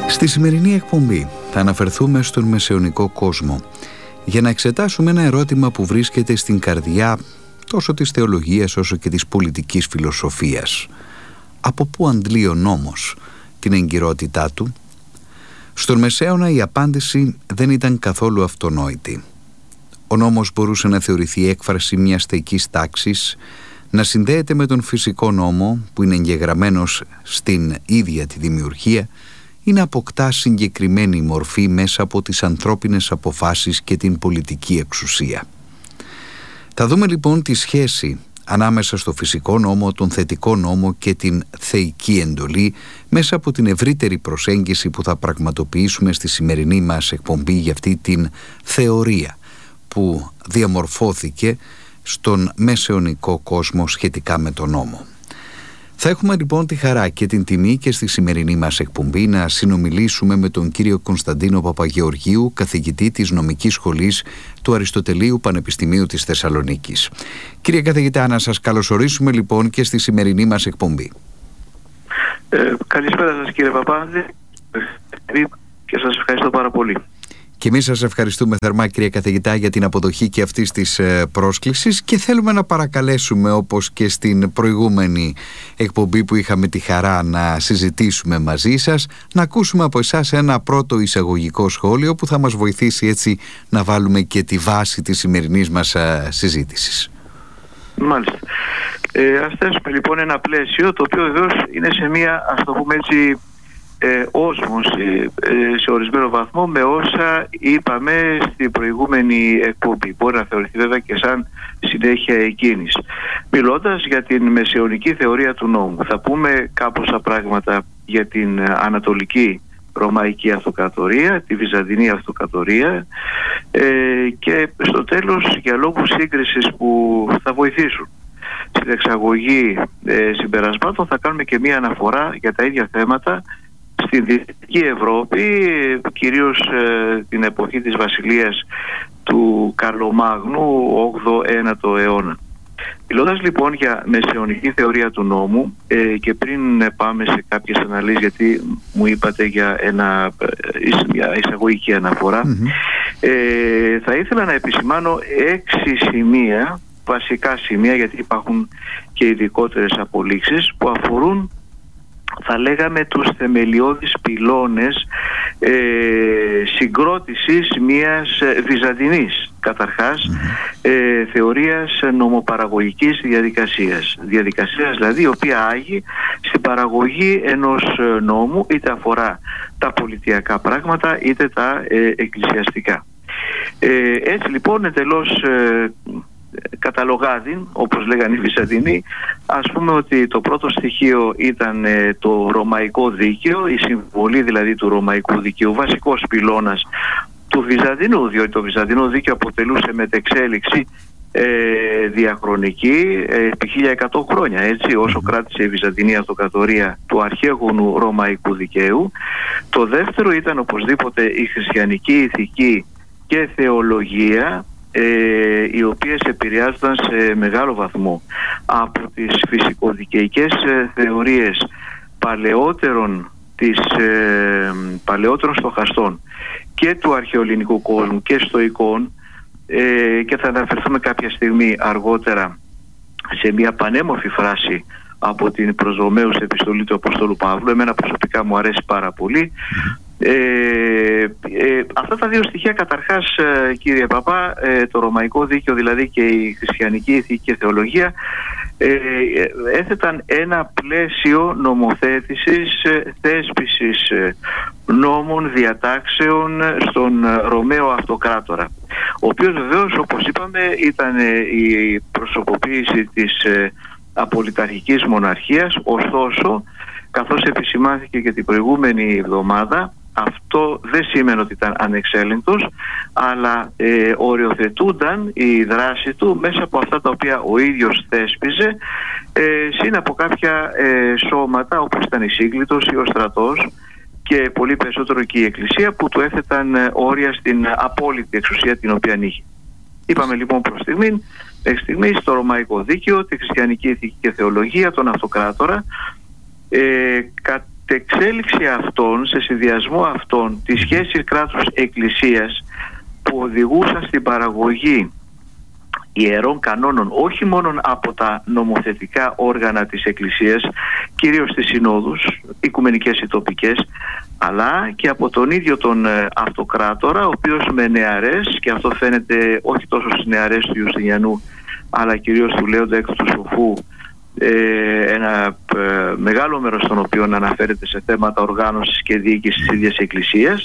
Στη σημερινή εκπομπή θα αναφερθούμε στον μεσαιωνικό κόσμο για να εξετάσουμε ένα ερώτημα που βρίσκεται στην καρδιά τόσο της θεολογίας όσο και της πολιτικής φιλοσοφίας. Από πού αντλεί ο νόμος την εγκυρότητά του? Στον Μεσαίωνα η απάντηση δεν ήταν καθόλου αυτονόητη. Ο νόμος μπορούσε να θεωρηθεί έκφραση μιας θεϊκής τάξης, να συνδέεται με τον φυσικό νόμο που είναι εγγεγραμμένος στην ίδια τη δημιουργία ή να αποκτά συγκεκριμένη μορφή μέσα από τις ανθρώπινες αποφάσεις και την πολιτική εξουσία. Θα δούμε λοιπόν τη σχέση ανάμεσα στο φυσικό νόμο, τον θετικό νόμο και την θεϊκή εντολή μέσα από την ευρύτερη προσέγγιση που θα πραγματοποιήσουμε στη σημερινή μας εκπομπή για αυτή την θεωρία που διαμορφώθηκε στον μεσαιωνικό κόσμο σχετικά με τον νόμο. Θα έχουμε λοιπόν τη χαρά και την τιμή και στη σημερινή μας εκπομπή να συνομιλήσουμε με τον κύριο Κωνσταντίνο Παπαγεωργίου, καθηγητή της Νομικής Σχολής του Αριστοτελείου Πανεπιστημίου της Θεσσαλονίκης. Κύριε καθηγητά, να σας καλωσορίσουμε λοιπόν και στη σημερινή μας εκπομπή. Καλησπέρα σας κύριε Παπά και σας ευχαριστώ πάρα πολύ. Και εμείς σας ευχαριστούμε θερμά κύριε καθηγητά για την αποδοχή και αυτής της πρόσκλησης και θέλουμε να παρακαλέσουμε, όπως και στην προηγούμενη εκπομπή που είχαμε τη χαρά να συζητήσουμε μαζί σας, να ακούσουμε από εσάς ένα πρώτο εισαγωγικό σχόλιο που θα μας βοηθήσει έτσι να βάλουμε και τη βάση της σημερινής μας συζήτησης. Μάλιστα. Ας θέσουμε λοιπόν ένα πλαίσιο το οποίο βεβαίως είναι σε μία, ας το πούμε έτσι, όσμωση σε ορισμένο βαθμό με όσα είπαμε στην προηγούμενη εκπομπή. Μπορεί να θεωρηθεί βέβαια και σαν συνέχεια εκείνης. Μιλώντας για την μεσαιωνική θεωρία του νόμου, θα πούμε κάμποσα πράγματα για την Ανατολική Ρωμαϊκή Αυτοκρατορία, τη Βυζαντινή Αυτοκρατορία και στο τέλος για λόγους σύγκρισης που θα βοηθήσουν στην εξαγωγή συμπερασμάτων θα κάνουμε και μία αναφορά για τα ίδια θέματα στην Δυτική Ευρώπη, κυρίως την εποχή της βασιλείας του Καρλομάγνου, 8ο-9ο αιώνα. Μιλώντας λοιπόν για μεσαιωνική θεωρία του νόμου και πριν πάμε σε κάποιες αναλύσεις, γιατί μου είπατε για μια εισαγωγική αναφορά, θα ήθελα να επισημάνω 6 σημεία, βασικά σημεία, γιατί υπάρχουν και ειδικότερες απολύξεις που αφορούν, θα λέγαμε, τους θεμελιώδεις πυλώνες συγκρότησης μιας βυζαντινής καταρχάς θεωρίας νομοπαραγωγικής διαδικασίας δηλαδή η οποία άγει στην παραγωγή ενός νόμου, είτε αφορά τα πολιτιακά πράγματα είτε τα εκκλησιαστικά. Έτσι λοιπόν εντελώς καταλογάδιν, όπως λέγανε οι Βυζαντινοί, ας πούμε ότι το πρώτο στοιχείο ήταν το ρωμαϊκό δίκαιο, η συμβολή δηλαδή του ρωμαϊκού δικαίου, βασικός πυλώνας του Βυζαντινού, διότι το Βυζαντινό δίκαιο αποτελούσε μετεξέλιξη διαχρονική επί 1100 χρόνια, έτσι, όσο κράτησε η Βυζαντινή Αυτοκρατορία του αρχαίγονου ρωμαϊκού δικαίου. Το δεύτερο ήταν οπωσδήποτε η χριστιανική ηθική και θεολογία, οι οποίες επηρεάζονταν σε μεγάλο βαθμό από τις φυσικοδικαιικές θεωρίες παλαιότερων στοχαστών και του αρχαιοελληνικού κόσμου και στοικών, και θα αναφερθούμε κάποια στιγμή αργότερα σε μια πανέμορφη φράση από την προς Ρωμαίους επιστολή του Αποστόλου Παύλου. Εμένα προσωπικά μου αρέσει πάρα πολύ. Αυτά τα δύο στοιχεία καταρχάς, κύριε Παπά, το ρωμαϊκό δίκαιο δηλαδή και η χριστιανική ηθική και θεολογία, έθεταν ένα πλαίσιο νομοθέτησης, θέσπισης νόμων, διατάξεων στον Ρωμαίο Αυτοκράτορα, ο οποίος βεβαίως, όπως είπαμε, ήταν η προσωποποίηση της απολυταρχικής μοναρχίας. Ωστόσο, καθώς επισημάνθηκε και την προηγούμενη εβδομάδα, αυτό δεν σήμαινε ότι ήταν ανεξέλεγκτος, αλλά οριοθετούνταν η δράση του μέσα από αυτά τα οποία ο ίδιος θέσπιζε, συν από κάποια σώματα όπως ήταν η Σύγκλιτος ή ο στρατός και πολύ περισσότερο και η Εκκλησία, που του έθεταν όρια στην απόλυτη εξουσία την οποία είχε. Είπαμε λοιπόν μέχρι στιγμή στο ρωμαϊκό δίκαιο, τη χριστιανική ηθική και θεολογία, τον αυτοκράτορα, μετεξέλιξη αυτών, σε συνδυασμό αυτών, τη σχέση κράτους-εκκλησίας που οδηγούσαν στην παραγωγή ιερών κανόνων όχι μόνο από τα νομοθετικά όργανα της Εκκλησίας, κυρίως τις συνόδους, οικουμενικές ή τοπικές, αλλά και από τον ίδιο τον αυτοκράτορα, ο οποίος με νεαρές, και αυτό φαίνεται όχι τόσο στις νεαρές του Ιουστινιανού αλλά κυρίως του Λέοντα Έκτου του Σοφού, ένα μεγάλο μέρος των οποίων αναφέρεται σε θέματα οργάνωσης και διοίκησης της ίδιας Εκκλησίας.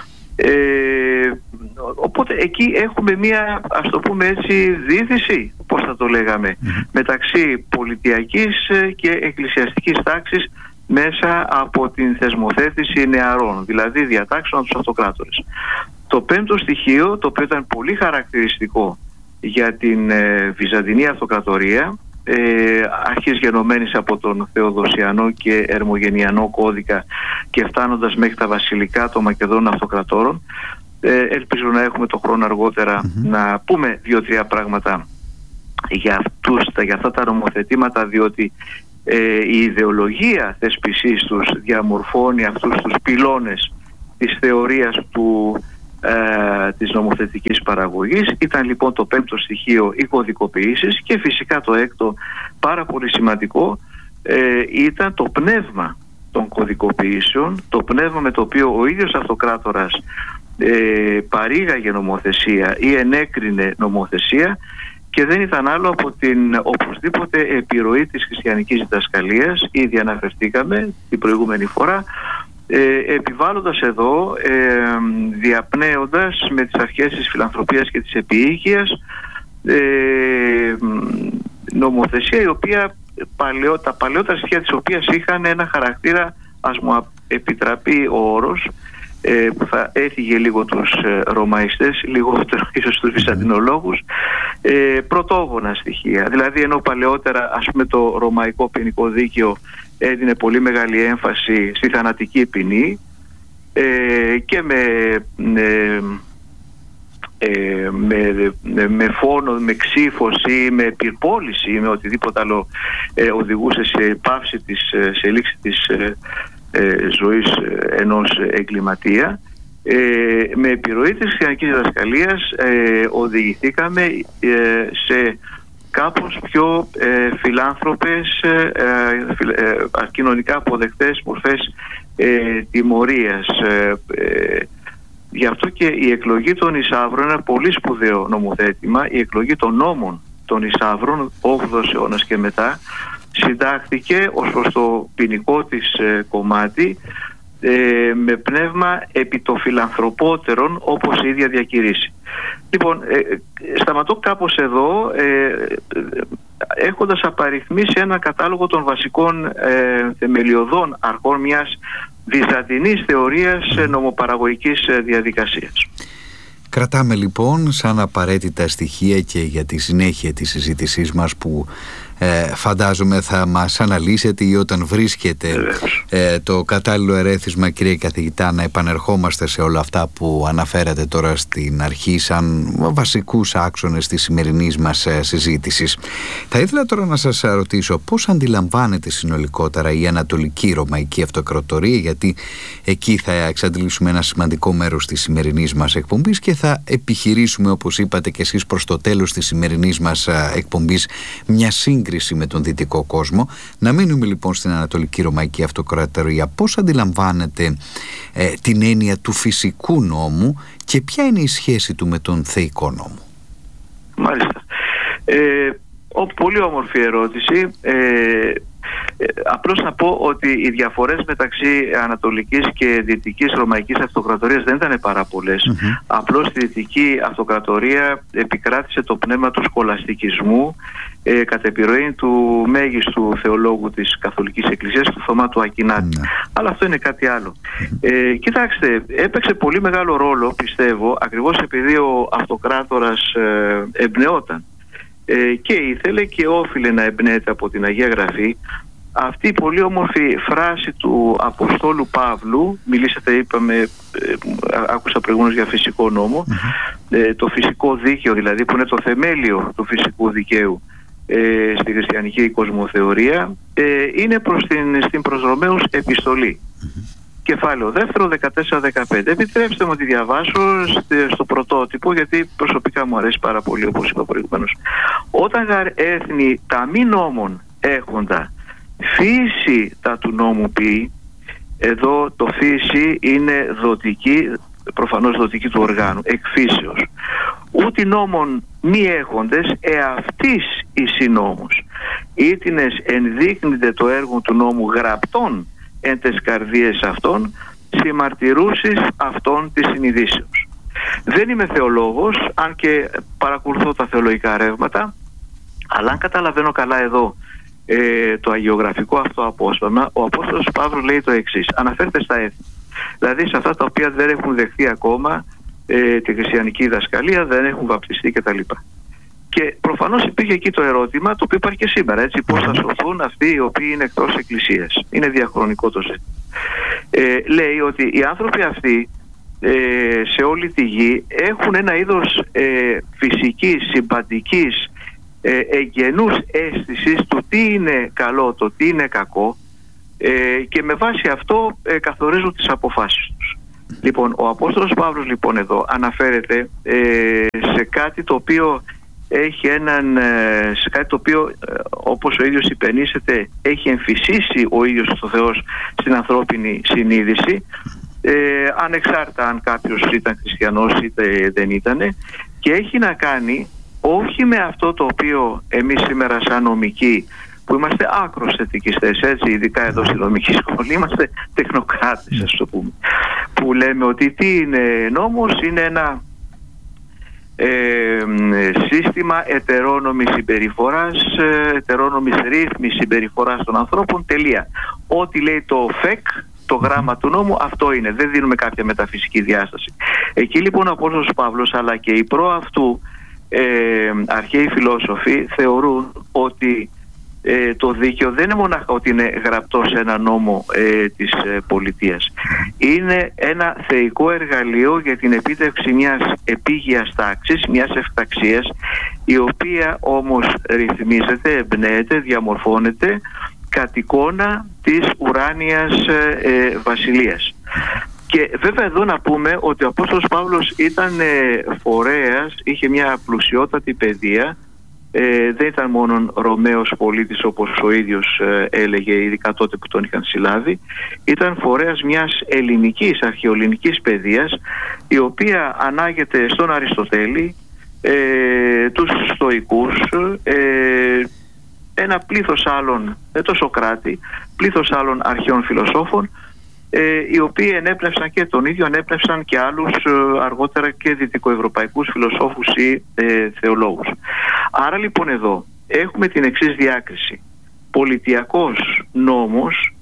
Οπότε εκεί έχουμε μία, ας το πούμε έτσι, δίθηση, πώς θα το λέγαμε, μεταξύ πολιτιακής και εκκλησιαστικής τάξης μέσα από την θεσμοθέτηση νεαρών, δηλαδή διατάξεων από τους αυτοκράτορες. Το πέμπτο στοιχείο, το οποίο ήταν πολύ χαρακτηριστικό για την Βυζαντινή Αυτοκρατορία, αρχής γενομένης από τον Θεοδοσιανό και Ερμογενιανό κώδικα και φτάνοντας μέχρι τα βασιλικά των Μακεδόνων Αυτοκρατόρων, ελπίζω να έχουμε το χρόνο αργότερα να πούμε 2-3 πράγματα για αυτά τα νομοθετήματα, διότι η ιδεολογία θέσπισής τους διαμορφώνει αυτούς τους πυλώνες της θεωρίας της νομοθετικής παραγωγής. Ήταν λοιπόν το πέμπτο στοιχείο οι κωδικοποιήσεις, και φυσικά το έκτο, πάρα πολύ σημαντικό, ήταν το πνεύμα των κωδικοποιήσεων, το πνεύμα με το οποίο ο ίδιος αυτοκράτορας παρήγαγε νομοθεσία ή ενέκρινε νομοθεσία, και δεν ήταν άλλο από την οπωσδήποτε επιρροή της χριστιανικής διδασκαλίας. Ήδη αναφερθήκαμε την προηγούμενη φορά, επιβάλλοντας εδώ, διαπνέοντας με τις αρχές της φιλανθρωπίας και της επιοίκειας, νομοθεσία η οποία τα παλαιότερα στοιχεία της οποίας είχαν ένα χαρακτήρα, ας μου επιτραπεί ο όρος, που θα έφυγε λίγο τους Ρωμαϊστές, λιγότερο ίσως τους Βυζαντινολόγους, πρωτόγωνα στοιχεία. Δηλαδή, ενώ παλαιότερα, ας πούμε, το ρωμαϊκό ποινικό δίκαιο έδινε πολύ μεγάλη έμφαση στη θανατική ποινή, και με φόνο, με ξύφωση, με πυρπόληση, με οτιδήποτε άλλο οδηγούσε σε πάυση σε λήξη της ζωής ενός εγκληματία. Με επιρροή της χριστιανικής διδασκαλίας οδηγηθήκαμε σε κάπως πιο φιλάνθρωπες, κοινωνικά αποδεκτές μορφές τιμωρίας. Γι' αυτό και η εκλογή των Ισαύρων είναι ένα πολύ σπουδαίο νομοθέτημα. Η εκλογή των νόμων των Ισαύρων, 8ος αιώνας και μετά, συντάχθηκε ως προς το ποινικό της κομμάτι με πνεύμα επί το φιλανθρωπότερον, όπως η ίδια διακηρύσει. Λοιπόν, σταματώ κάπως εδώ, έχοντας απαριθμίσει ένα κατάλογο των βασικών θεμελιωδών αρχών μιας βυζαντινής θεωρίας νομοπαραγωγικής διαδικασίας. Κρατάμε λοιπόν σαν απαραίτητα στοιχεία και για τη συνέχεια της συζήτησής μας, που φαντάζομαι θα μας αναλύσετε, ή όταν βρίσκεται το κατάλληλο ερέθισμα, κύριε καθηγητά, να επανερχόμαστε σε όλα αυτά που αναφέρατε τώρα στην αρχή σαν βασικούς άξονες της σημερινής μας συζήτησης. Θα ήθελα τώρα να σας ρωτήσω πώς αντιλαμβάνεται συνολικότερα η Ανατολική Ρωμαϊκή Αυτοκρατορία, γιατί εκεί θα εξαντλήσουμε ένα σημαντικό μέρος της σημερινής μας εκπομπής και θα επιχειρήσουμε, όπως είπατε και εσείς, προς το τέλος της σημερινής μας εκπομπής μια σύγκριση με τον δυτικό κόσμο. Να μείνουμε λοιπόν στην Ανατολική Ρωμαϊκή Αυτοκρατορία. Πώς αντιλαμβάνεται την έννοια του φυσικού νόμου και ποια είναι η σχέση του με τον θεϊκό νόμο? Μάλιστα. Πολύ όμορφη ερώτηση. Απλώς να πω ότι οι διαφορές μεταξύ Ανατολικής και Δυτικής Ρωμαϊκής Αυτοκρατορίας δεν ήταν πάρα πολλές. Απλώς στη Δυτική Αυτοκρατορία επικράτησε το πνεύμα του σχολαστικισμού, κατ' επιρροή του μέγιστου θεολόγου της Καθολικής Εκκλησίας, του Θωμά του Ακινάτη. Αλλά αυτό είναι κάτι άλλο. Κοιτάξτε, έπαιξε πολύ μεγάλο ρόλο, πιστεύω, ακριβώς επειδή ο αυτοκράτορας εμπνεόταν και ήθελε και όφιλε να εμπνέεται από την Αγία Γραφή, αυτή η πολύ όμορφη φράση του Αποστόλου Παύλου. Μιλήσατε, είπαμε, άκουσα προηγούμενος για φυσικό νόμο, το φυσικό δίκαιο δηλαδή, που είναι το θεμέλιο του φυσικού δικαίου στη χριστιανική κοσμοθεωρία, είναι στην προς Ρωμαίους επιστολή. Κεφάλαιο δεύτερο 14-15. Επιτρέψτε μου να τη διαβάσω στο πρωτότυπο, γιατί προσωπικά μου αρέσει πάρα πολύ, όπως είπα προηγουμένως. Όταν γαρ έθνη τα μη νόμων έχοντα φύση τα του νόμου πει, εδώ το φύση είναι δοτική, προφανώς δοτική του οργάνου, εκφύσεως. Ούτι νόμων μη έχοντες εαυτής εις νόμους. Ήτινες ενδείκνυται το έργο του νόμου γραπτών εν τες καρδίες αυτών, συμμαρτυρούσεις αυτών της συνειδήσεως. Δεν είμαι θεολόγος, αν και παρακολουθώ τα θεολογικά ρεύματα, αλλά αν καταλαβαίνω καλά εδώ το αγιογραφικό αυτό απόσπασμα, ο Απόστολος Παύλος λέει το εξής: αναφέρεται στα έθνη, δηλαδή σε αυτά τα οποία δεν έχουν δεχθεί ακόμα τη χριστιανική διδασκαλία, δεν έχουν βαπτιστεί κτλ. Και προφανώς υπήρχε εκεί το ερώτημα, το οποίο υπάρχει και σήμερα, έτσι, πώς θα σωθούν αυτοί οι οποίοι είναι εκτός εκκλησίας. Είναι διαχρονικό το ζήτημα. Λέει ότι οι άνθρωποι αυτοί σε όλη τη γη έχουν ένα είδος φυσικής, συμπαντικής, εγγενούς αίσθησης του τι είναι καλό, το τι είναι κακό, και με βάση αυτό καθορίζουν τις αποφάσεις τους. Λοιπόν, ο Απόστολος Παύλος λοιπόν εδώ αναφέρεται σε κάτι το οποίο έχει σε κάτι το οποίο, όπως ο ίδιος υπενήσεται, έχει εμφυσίσει ο ίδιος ο Θεός στην ανθρώπινη συνείδηση, ανεξάρτητα αν κάποιος ήταν χριστιανός είτε δεν ήτανε, και έχει να κάνει όχι με αυτό το οποίο εμείς σήμερα σαν νομικοί, που είμαστε άκρως θετικιστές, έτσι, ειδικά εδώ στη νομική σχολή, είμαστε τεχνοκράτες, ας το πούμε, που λέμε ότι τι είναι νόμος, είναι ένα σύστημα ετερόνομης συμπεριφοράς, ετερόνομης ρύθμης συμπεριφοράς των ανθρώπων, τελεία. Ό,τι λέει το ΦΕΚ, το γράμμα του νόμου, αυτό είναι. Δεν δίνουμε κάποια μεταφυσική διάσταση. Εκεί λοιπόν ο Απόστολος Παύλος, αλλά και οι προαυτού αρχαίοι φιλόσοφοι, θεωρούν ότι το δίκαιο δεν είναι μονάχα ότι είναι γραπτό σε ένα νόμο της πολιτείας. Είναι ένα θεϊκό εργαλείο για την επίτευξη μιας επίγειας τάξης, μιας ευκταξίας, η οποία όμως ρυθμίζεται, εμπνέεται, διαμορφώνεται κατ' εικόνα της ουράνιας βασιλείας. Και βέβαια εδώ να πούμε ότι ο Απόστολος Παύλος ήταν φορέας, είχε μια πλουσιότατη παιδεία, δεν ήταν μόνο Ρωμαίος πολίτης όπως ο ίδιος έλεγε, ειδικά τότε που τον είχαν συλλάβει. Ήταν φορέας μιας ελληνικής, αρχαιοελληνικής παιδείας, η οποία ανάγεται στον Αριστοτέλη, τους Στοικούς, ένα πλήθος άλλων, το Σωκράτη, πλήθος άλλων αρχαίων φιλοσόφων, οι οποίοι ενέπνευσαν και τον ίδιο, ενέπνευσαν και άλλους αργότερα και δυτικοευρωπαϊκούς φιλοσόφους ή θεολόγους. Άρα λοιπόν εδώ έχουμε την εξής διάκριση: πολιτιακός νόμος,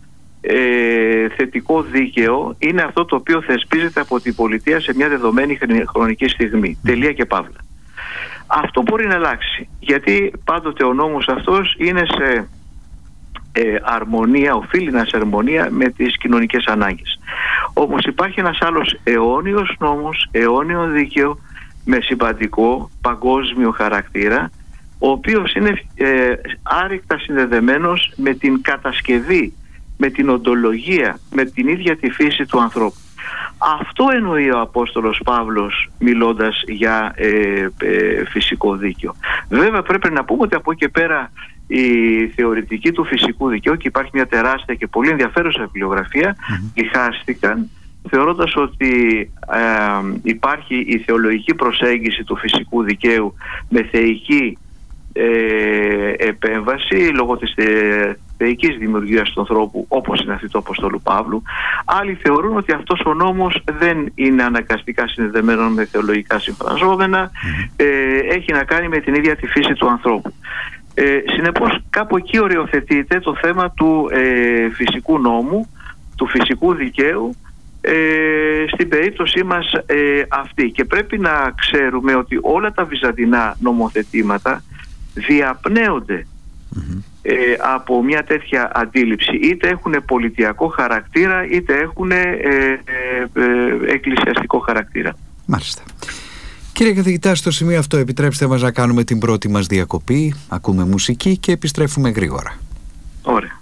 θετικό δίκαιο, είναι αυτό το οποίο θεσπίζεται από την πολιτεία σε μια δεδομένη χρονική στιγμή. Τελεία και παύλα. Αυτό μπορεί να αλλάξει, γιατί πάντοτε ο νόμος αυτός είναι σε αρμονία, οφείλει να σε αρμονία με τις κοινωνικές ανάγκες. Όμως υπάρχει ένας άλλος αιώνιος νόμος, αιώνιο δίκαιο, με συμπαντικό παγκόσμιο χαρακτήρα, ο οποίος είναι άρρηκτα συνδεδεμένος με την κατασκευή, με την οντολογία, με την ίδια τη φύση του ανθρώπου. Αυτό εννοεί ο Απόστολος Παύλος μιλώντας για φυσικό δίκαιο. Βέβαια πρέπει να πούμε ότι από εκεί και πέρα η θεωρητική του φυσικού δικαίου, και υπάρχει μια τεράστια και πολύ ενδιαφέρουσα βιβλιογραφία, διχάστηκαν θεωρώντας ότι υπάρχει η θεολογική προσέγγιση του φυσικού δικαίου με θεϊκή επέμβαση λόγω της θεϊκής δημιουργίας του ανθρώπου, όπως είναι αυτή του Αποστόλου Παύλου. Άλλοι θεωρούν ότι αυτός ο νόμος δεν είναι αναγκαστικά συνδεδεμένο με θεολογικά συμφραζόμενα, έχει να κάνει με την ίδια τη φύση του ανθρώπου. Συνεπώς κάπου εκεί οριοθετείται το θέμα του φυσικού νόμου, του φυσικού δικαίου, στην περίπτωσή μας αυτή. Και πρέπει να ξέρουμε ότι όλα τα βυζαντινά νομοθετήματα διαπνέονται από μια τέτοια αντίληψη. Είτε έχουν πολιτιακό χαρακτήρα, είτε έχουν εκκλησιαστικό χαρακτήρα. Μάλιστα. Κύριε καθηγητά, στο σημείο αυτό επιτρέψτε μας να κάνουμε την πρώτη μας διακοπή, ακούμε μουσική και επιστρέφουμε γρήγορα. Ωραία.